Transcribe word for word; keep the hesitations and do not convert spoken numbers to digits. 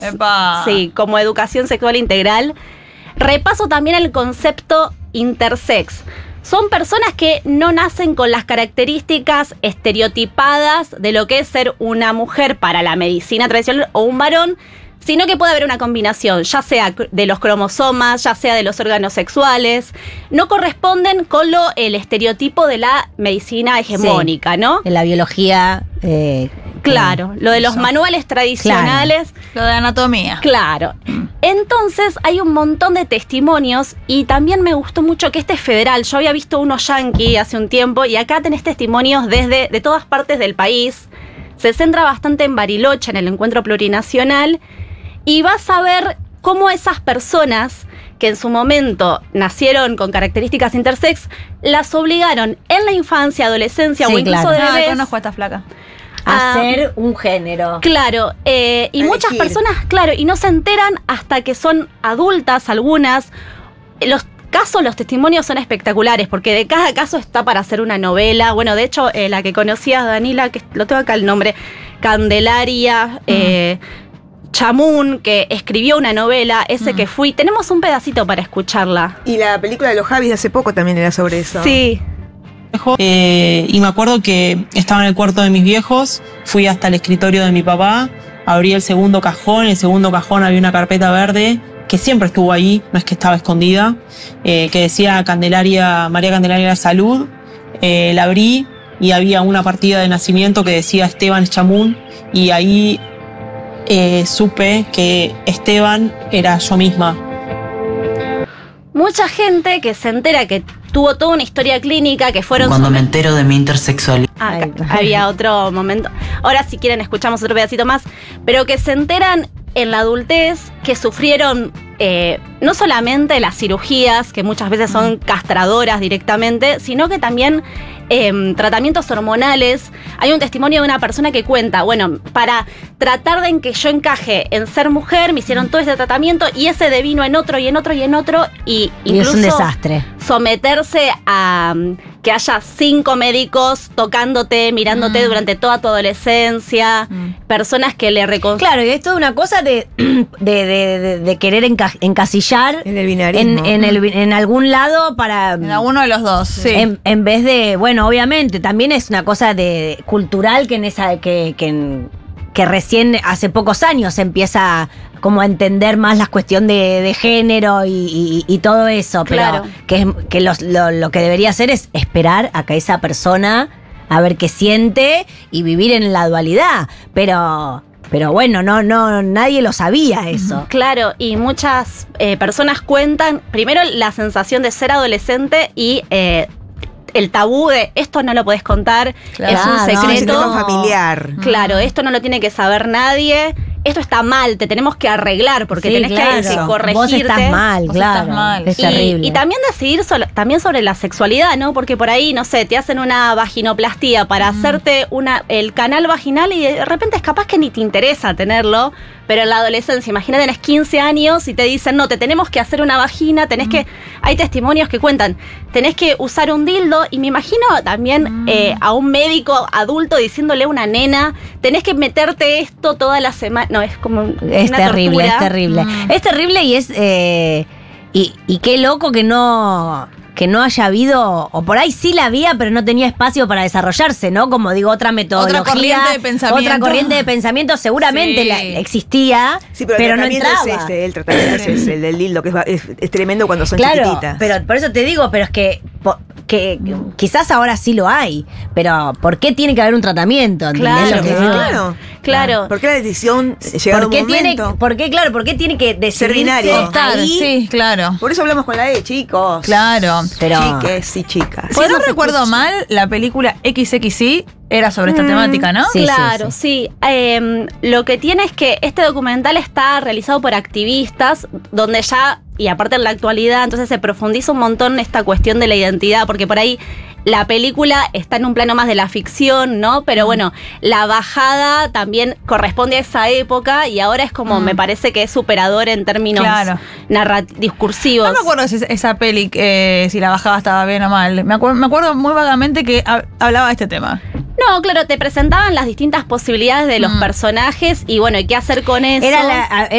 Epa. Sí, como educación sexual integral. Repaso también el concepto intersex. Son personas que no nacen con las características estereotipadas de lo que es ser una mujer para la medicina tradicional o un varón, sino que puede haber una combinación, ya sea de los cromosomas, ya sea de los órganos sexuales. No corresponden con lo, el estereotipo de la medicina hegemónica, sí, ¿no? En la biología. Eh, claro, lo de los eso. manuales tradicionales. Claro. Lo de anatomía. Claro. Entonces hay un montón de testimonios y también me gustó mucho que este es federal. Yo había visto uno yanqui hace un tiempo y acá tenés testimonios desde de todas partes del país. Se centra bastante en Bariloche, en el encuentro plurinacional. Y vas a ver cómo esas personas que en su momento nacieron con características intersex, las obligaron en la infancia, adolescencia Sí, o incluso claro. de Ah, bebés conozco a esta flaca. a Ah, ser un género. Claro, eh, y Elegir. muchas personas, claro, y no se enteran hasta que son adultas algunas. Los casos, los testimonios son espectaculares, porque de cada caso está para hacer una novela. Bueno, de hecho, eh, la que conocías, Danila, que lo tengo acá el nombre, Candelaria eh, Chamún, que escribió una novela, Ese que fui. Tenemos un pedacito para escucharla. Y la película de los Javis de hace poco también era sobre eso. Sí. Eh, y me acuerdo que estaba en el cuarto de mis viejos, fui hasta el escritorio de mi papá, abrí el segundo cajón, en el segundo cajón había una carpeta verde que siempre estuvo ahí, no es que estaba escondida, eh, que decía Candelaria, María Candelaria Salud. Eh, la abrí y había una partida de nacimiento que decía Esteban Chamún, y ahí eh, supe que Esteban era yo misma. Mucha gente que se entera que tuvo toda una historia clínica, que fueron... Cuando me somet- entero de mi intersexualidad. Ah, Ay. acá había otro momento. Ahora, si quieren, escuchamos otro pedacito más. Pero que se enteran en la adultez que sufrieron eh, no solamente las cirugías, que muchas veces son castradoras directamente, sino que también eh, tratamientos hormonales. Hay un testimonio de una persona que cuenta, bueno, para tratar de en que yo encaje en ser mujer, me hicieron todo este tratamiento y ese devino en otro y en otro y en otro. Y, Y es incluso un desastre. someterse a um, que haya cinco médicos tocándote, mirándote Mm. durante toda tu adolescencia, Mm. personas que le reconstruyen. Claro, y es toda una cosa de, de, de, de- de querer enca- encasillar En el binarismo. en, en, el, en algún lado para... En alguno de los dos, sí. En, en vez de, bueno, obviamente, también es una cosa de cultural que en esa, que, que, en- que recién hace pocos años se empieza como a entender más la cuestión de, de género y, y- y todo eso. Claro. Pero que, es- que los- lo, lo que debería hacer es esperar a que esa persona a ver qué siente y vivir en la dualidad. Pero, pero bueno, no, no, nadie lo sabía eso. Claro, y muchas eh, personas cuentan, primero, la sensación de ser adolescente y eh, el tabú de esto no lo podés contar, Claro. es un No, Es un secreto. secreto familiar. Claro, esto no lo tiene que saber nadie. Esto está mal, te tenemos que arreglar porque Sí, tenés claro. que, que corregirte. Vos estás mal, Vos claro. estás mal. Es Y, terrible. y también decidir solo- también sobre la sexualidad, ¿no? Porque por ahí, no sé, te hacen una vaginoplastía para hacerte una, el canal vaginal y de repente es capaz que ni te interesa tenerlo, pero en la adolescencia, imagínate, tenés quince años y te dicen, no, te tenemos que hacer una vagina, tenés que... Hay testimonios que cuentan, tenés que usar un dildo y me imagino también eh, a un médico adulto diciéndole a una nena, tenés que meterte esto toda la semana. No, es como... Es una terrible, tortura. es terrible. Mm. Es terrible y es. eh, y, y qué loco que no. Que no haya habido, o por ahí sí la había, pero no tenía espacio para desarrollarse, ¿no? Como digo, otra metodología. Otra corriente de pensamiento. Otra corriente de pensamiento seguramente Sí. la- existía, Sí, pero, pero, el no tratamiento entraba. es ese, el tratamiento es ese, el del dildo, que es, es- es tremendo cuando son Claro, chiquititas. pero por eso te digo, pero es que, po- que quizás ahora sí lo hay, pero ¿por qué tiene que haber un tratamiento? ¿Entendés Claro, lo que Claro, digo? claro. Claro. ¿Por qué la decisión llegado ¿Por qué un tiene, momento? por qué, claro, por qué tiene que decidirse binario. Estar, ahí? sí, claro. Por eso hablamos con la E, chicos. Claro. Pero Chiques y chicas. Si no recuerdo mal, la película equis equis y era sobre esta Mm, temática, ¿no? Sí, claro, sí, sí. Eh, lo que tiene es que este documental está realizado por activistas, donde ya, y aparte en la actualidad, entonces se profundiza un montón esta cuestión de la identidad, porque por ahí la película está en un plano más de la ficción, ¿no? Pero bueno, la bajada también corresponde a esa época y ahora es como, Mm. me parece que es superador en términos Claro. narrat- discursivos. No me acuerdo si esa peli, eh, si la bajaba estaba bien o mal. Me acuerdo, me acuerdo muy vagamente que ha- hablaba de este tema. No, claro, te presentaban las distintas posibilidades de los Mm. personajes y bueno, y qué hacer con eso. Era la,